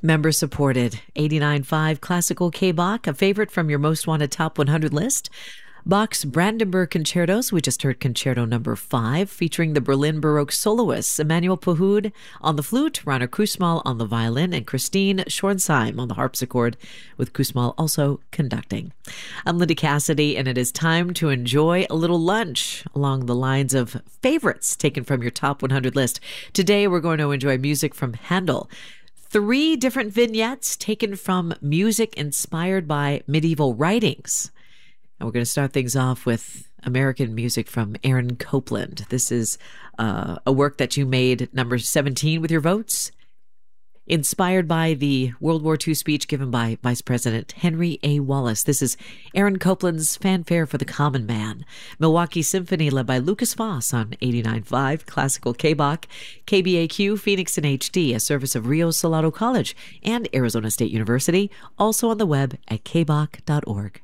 Member supported. 89.5 Classical K-Bach, a favorite from your most wanted top 100 list. Bach's Brandenburg Concertos. We just heard Concerto number 5, featuring the Berlin Baroque soloists Emanuel Pahud on the flute, Rainer Kussmaul on the violin, and Christine Schornsheim on the harpsichord, with Kussmaul also conducting. I'm Linda Cassidy, and it is time to enjoy a little lunch along the lines of favorites taken from your top 100 list. Today, we're going to enjoy music from Handel. 3 different vignettes taken from music inspired by medieval writings. And we're going to start things off with American music from Aaron Copland. This is a work that you made number 17 with your votes, inspired by the World War II speech given by Vice President Henry A. Wallace. This is Aaron Copland's Fanfare for the Common Man. Milwaukee Symphony led by Lucas Foss on 89.5 Classical K-Bach. KBAQ Phoenix in HD, a service of Rio Salado College and Arizona State University, also on the web at kbach.org.